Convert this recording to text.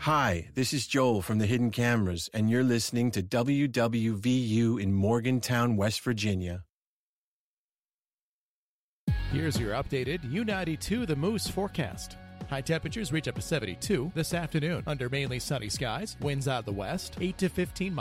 Hi, this is Joel from the Hidden Cameras, and you're listening to WWVU in Morgantown, West Virginia. Here's your updated U92 The Moose forecast. High temperatures reach up to 72 this afternoon under mainly sunny skies. Winds out of the west, 8 to 15 miles.